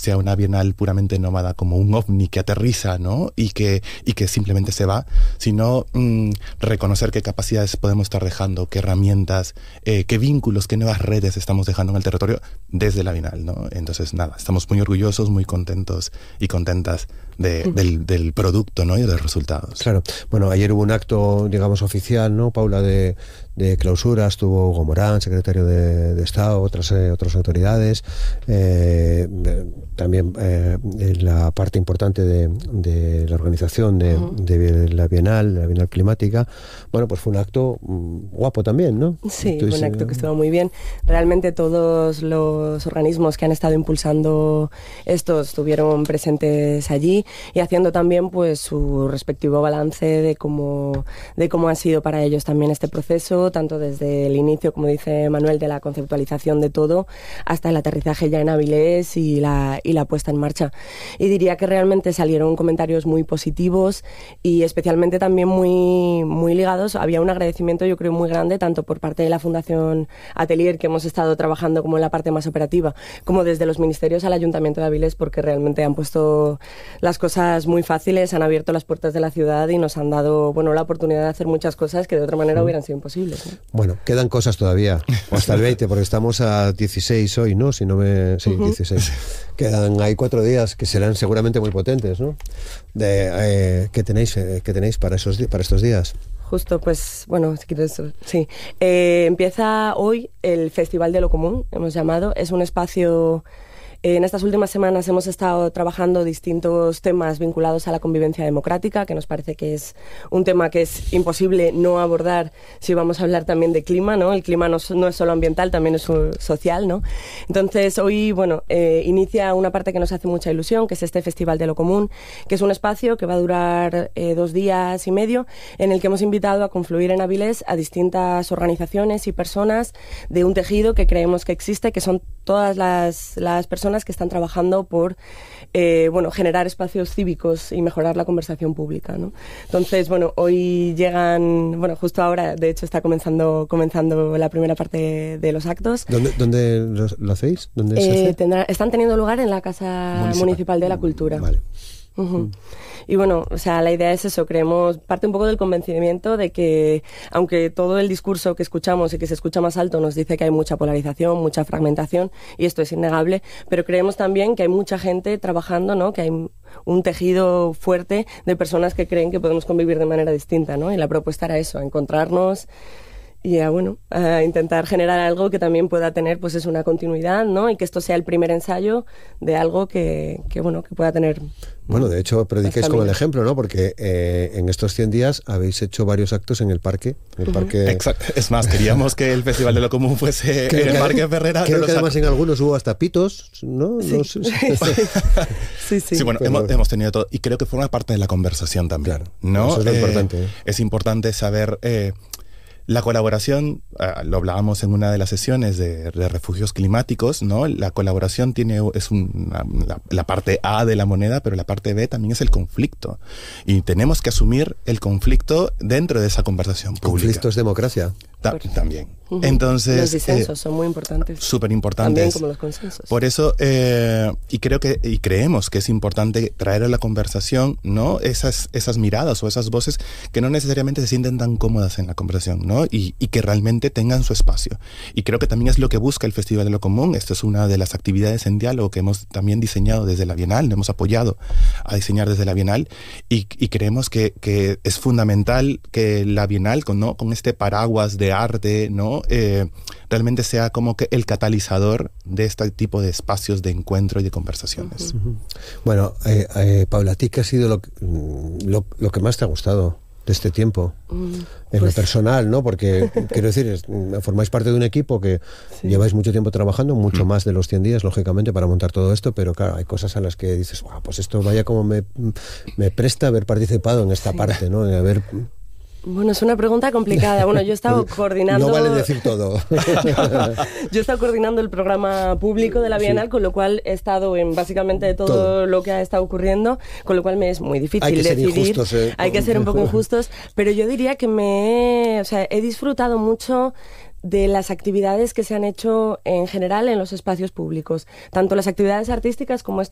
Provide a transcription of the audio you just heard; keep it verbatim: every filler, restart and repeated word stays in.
sea una bienal puramente nómada, como un ovni que aterriza, ¿no? Y que, y que simplemente se va, sino mmm, reconocer qué capacidades podemos estar dejando, qué herramientas, eh, qué vínculos, qué nuevas redes estamos dejando en el territorio desde la bienal, ¿no? Entonces, nada, estamos muy orgullosos, muy contentos y contentas de, del, del producto, ¿no? Y de los resultados. Claro. Bueno, ayer hubo un acto, digamos, oficial, ¿no, Paula, de, de clausura? Estuvo Hugo Morán, secretario de, de Estado, otras, eh, otras autoridades, eh, de, también eh, la parte importante de, de la organización de, uh-huh. de la Bienal, la Bienal Climática. Bueno, pues fue un acto mm, guapo también, ¿no? Sí, Entonces, fue un acto que estuvo muy bien. Realmente todos los organismos que han estado impulsando esto estuvieron presentes allí y haciendo también pues su respectivo balance de cómo, de cómo ha sido para ellos también este proceso, tanto desde el inicio, como dice Manuel, de la conceptualización de todo, hasta el aterrizaje ya en Avilés y la, y la puesta en marcha. Y diría que realmente salieron comentarios muy positivos y especialmente también muy, muy ligados. Había un agradecimiento, yo creo, muy grande, tanto por parte de la Fundación Atelier, que hemos estado trabajando como en la parte más operativa, como desde los ministerios al Ayuntamiento de Avilés, porque realmente han puesto las cosas muy fáciles, han abierto las puertas de la ciudad y nos han dado, bueno, la oportunidad de hacer muchas cosas que de otra manera hubieran sido imposibles, ¿no? Bueno, quedan cosas todavía, o hasta el veinte, porque estamos a dieciséis hoy, ¿no? Si no me... Sí, uh-huh. dieciséis. Quedan ahí cuatro días que serán seguramente muy potentes, ¿no? De, eh, ¿qué tenéis, eh, ¿Qué tenéis para, esos, para estos días? Justo, pues, bueno, si quieres, sí. Eh, empieza hoy el Festival de lo Común, hemos llamado. Es un espacio... En estas últimas semanas hemos estado trabajando distintos temas vinculados a la convivencia democrática, que nos parece que es un tema que es imposible no abordar si vamos a hablar también de clima, ¿no? El clima no, no es solo ambiental, también es social, ¿no? Entonces, hoy, bueno, eh, inicia una parte que nos hace mucha ilusión, que es este Festival de lo Común, que es un espacio que va a durar eh, dos días y medio, en el que hemos invitado a confluir en Avilés a distintas organizaciones y personas de un tejido que creemos que existe, que son todas las, las personas que están trabajando por eh, bueno, generar espacios cívicos y mejorar la conversación pública, ¿no? Entonces, bueno, hoy llegan, bueno, justo ahora, de hecho, está comenzando comenzando la primera parte de los actos. ¿Dónde, dónde lo, lo hacéis? ¿Dónde eh, se hace? Tendrá, están teniendo lugar en la Casa Municipal, Municipal de la Cultura. Vale. Uh-huh. Mm. Y bueno, o sea, la idea es eso, creemos, parte un poco del convencimiento de que, aunque todo el discurso que escuchamos y que se escucha más alto nos dice que hay mucha polarización, mucha fragmentación, y esto es innegable, pero creemos también que hay mucha gente trabajando, ¿no? Que hay un tejido fuerte de personas que creen que podemos convivir de manera distinta, ¿no? Y la propuesta era eso, encontrarnos y a, bueno, a intentar generar algo que también pueda tener, pues es una continuidad, ¿no? Y que esto sea el primer ensayo de algo que, que bueno, que pueda tener... Bueno, de hecho, predicáis como el ejemplo, ¿no? Porque eh, en estos cien días habéis hecho varios actos en el parque. En el uh-huh. parque... Exacto. Es más, queríamos que el Festival de lo Común fuese en el que, Parque Ferrera. Creo que además en algunos hubo hasta pitos, ¿no? Sí, no sé. sí, sí, sí. Sí, bueno, Pero... hemos, hemos tenido todo. Y creo que forma parte de la conversación también, claro, ¿no? Eso es lo eh, importante. ¿eh? Es importante saber... Eh, La colaboración, uh, lo hablábamos en una de las sesiones de, de refugios climáticos, ¿no? La colaboración tiene, es una, la, la parte A de la moneda, pero la parte B también es el conflicto. Y tenemos que asumir el conflicto dentro de esa conversación pública. Conflicto es democracia. Ta- también. Uh-huh. Entonces, los disensos eh, son muy importantes. Súper importantes. También como los consensos. Por eso, eh, y creo que, y creemos que es importante traer a la conversación, ¿no? Esas, esas miradas o esas voces que no necesariamente se sienten tan cómodas en la conversación, ¿no? Y, y que realmente tengan su espacio. Y creo que también es lo que busca el Festival de lo Común. Esto es una de las actividades en diálogo que hemos también diseñado desde la Bienal, hemos apoyado a diseñar desde la Bienal, y, y creemos que, que es fundamental que la Bienal, con, ¿no? con este paraguas de arte, ¿no? Eh, realmente sea como que el catalizador de este tipo de espacios de encuentro y de conversaciones. Uh-huh. Bueno, eh, eh, Paula, ¿a ti qué ha sido lo, lo, lo que más te ha gustado de este tiempo? Mm, en pues, lo personal, ¿no? Porque, quiero decir, es, formáis parte de un equipo que sí. lleváis mucho tiempo trabajando, mucho mm. más de los cien días, lógicamente, para montar todo esto, pero claro, hay cosas a las que dices, wow, pues esto vaya como me, me presta haber participado en esta sí. parte, ¿no? De haber... Bueno, es una pregunta complicada. Bueno, yo he estado coordinando... No vale decir todo. no, yo he estado coordinando el programa público de la Bienal, sí. con lo cual he estado en básicamente todo, todo lo que ha estado ocurriendo, con lo cual me es muy difícil Hay que decidir. Ser injustos, eh. Hay que ser un poco injustos, pero yo diría que me... O sea, he disfrutado mucho de las actividades que se han hecho en general en los espacios públicos, tanto las actividades artísticas como estos